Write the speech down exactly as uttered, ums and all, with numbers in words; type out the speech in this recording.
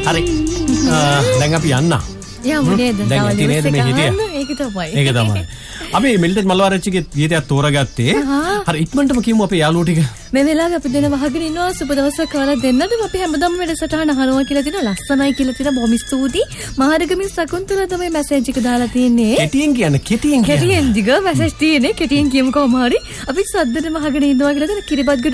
හරි. දැන් අපි යන්න. යමු නේද? දැන් ඇති නේද මේ හිටියා? ඒක තමයි. ඒක තමයි. අපි මිල්ටන් මල්වාරච්චිගේ ගීතයක් තෝරගත්තේ. හරි ඉක්මනටම කියමු අපේ යාළුවෝ ටික. මේ වෙලාවේ අපි දෙන වහගෙන ඉන්නවා සුබ දවසක් කාලා දෙන්නටම අපි හැමදාම වැඩසටහන අහනවා කියලා තියෙනවා. ලස්සනයි කියලා තියෙනවා. බොහොම ස්තුතියි. මහරගමින් සකුන්තලා තමයි මැසේජ් එක දාලා තියෙන්නේ. කෙටියෙන් කියන්න කෙටියෙන් කියන්න. කෙටියෙන් දිග මැසේජ් තියෙන්නේ. කෙටියෙන් කියමු කොහොම හරි. අපි සද්දෙටම අහගෙන ඉන්නවා කියලා දෙන කිරිබත්